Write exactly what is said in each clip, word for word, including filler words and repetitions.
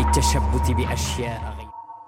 بالتشبث بأشياء غير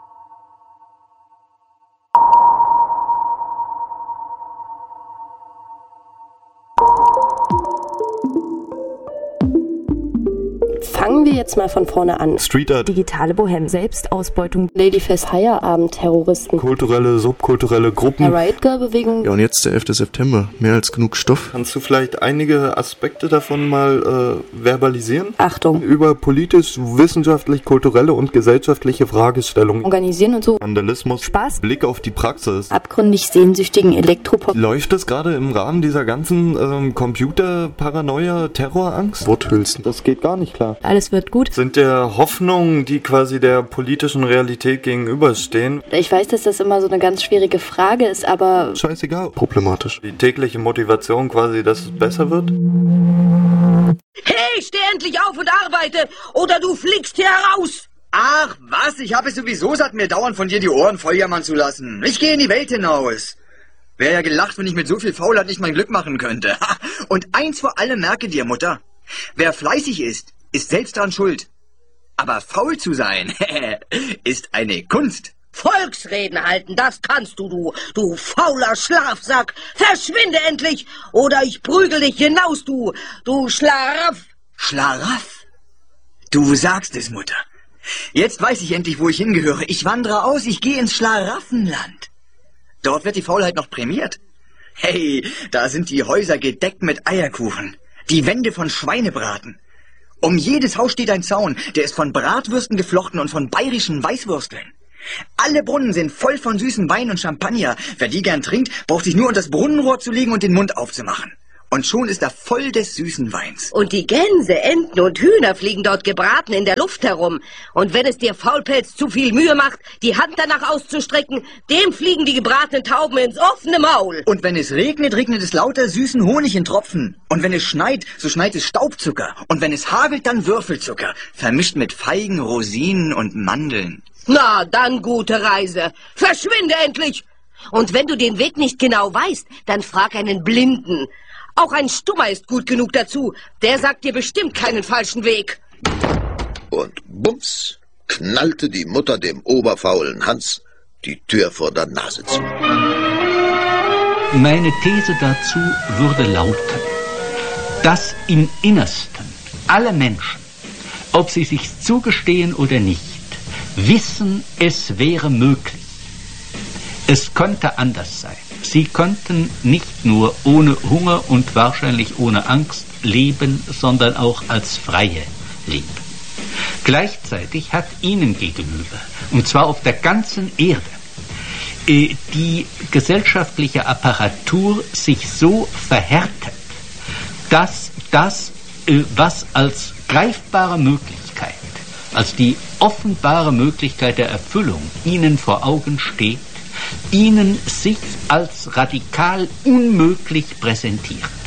Fangen wir jetzt mal von vorne an. Street Art, digitale Bohem, Selbstausbeutung, Ladyfest Feierabend, Terroristen, kulturelle, subkulturelle Gruppen, der Riot Girl Bewegung. Ja, und jetzt der elfte September. Mehr als genug Stoff. Kannst du vielleicht einige Aspekte davon mal äh, verbalisieren? Achtung. Über politisch, wissenschaftlich, kulturelle und gesellschaftliche Fragestellungen. Organisieren und so. Vandalismus. Spaß. Blick auf die Praxis. Abgründig sehnsüchtigen Elektropop. Läuft es gerade im Rahmen dieser ganzen ähm, Computer-Paranoia, Terrorangst? Worthülsen. Das geht gar nicht klar. Alles wird gut. Sind der Hoffnungen, die quasi der politischen Realität gegenüberstehen. Ich weiß, dass das immer so eine ganz schwierige Frage ist, aber Scheißegal. Problematisch. Die tägliche Motivation quasi, dass es besser wird. Hey, steh endlich auf und arbeite, oder du fliegst hier raus! Ach, was? Ich habe es sowieso satt, mir dauernd von dir die Ohren volljammern zu lassen. Ich gehe in die Welt hinaus. Wäre ja gelacht, wenn ich mit so viel Faulheit nicht mein Glück machen könnte. Und eins vor allem merke dir, Mutter. Wer fleißig ist, ist selbst dran schuld. Aber faul zu sein, ist eine Kunst. Volksreden halten, das kannst du, du, du fauler Schlafsack. Verschwinde endlich, oder ich prügel dich hinaus, du, du Schlaraff. Schlaraff? Du sagst es, Mutter. Jetzt weiß ich endlich, wo ich hingehöre. Ich wandere aus, ich gehe ins Schlaraffenland. Dort wird die Faulheit noch prämiert. Hey, da sind die Häuser gedeckt mit Eierkuchen, die Wände von Schweinebraten. Um jedes Haus steht ein Zaun, der ist von Bratwürsten geflochten und von bayerischen Weißwürsteln. Alle Brunnen sind voll von süßem Wein und Champagner. Wer die gern trinkt, braucht sich nur unter das Brunnenrohr zu legen und den Mund aufzumachen. Und schon ist er voll des süßen Weins. Und die Gänse, Enten und Hühner fliegen dort gebraten in der Luft herum. Und wenn es dir Faulpelz zu viel Mühe macht, die Hand danach auszustrecken, dem fliegen die gebratenen Tauben ins offene Maul. Und wenn es regnet, regnet es lauter süßen Honig in Tropfen. Und wenn es schneit, so schneit es Staubzucker. Und wenn es hagelt, dann Würfelzucker, vermischt mit Feigen, Rosinen und Mandeln. Na, dann gute Reise. Verschwinde endlich! Und wenn du den Weg nicht genau weißt, dann frag einen Blinden. Auch ein Stummer ist gut genug dazu. Der sagt dir bestimmt keinen falschen Weg. Und bums, knallte die Mutter dem oberfaulen Hans die Tür vor der Nase zu. Meine These dazu würde lauten, dass im Innersten alle Menschen, ob sie sich's zugestehen oder nicht, wissen, es wäre möglich. Es konnte anders sein. Sie konnten nicht nur ohne Hunger und wahrscheinlich ohne Angst leben, sondern auch als Freie leben. Gleichzeitig hat ihnen gegenüber, und zwar auf der ganzen Erde, die gesellschaftliche Apparatur sich so verhärtet, dass das, was als greifbare Möglichkeit, als die offenbare Möglichkeit der Erfüllung ihnen vor Augen steht, ihnen sich als radikal unmöglich präsentiert.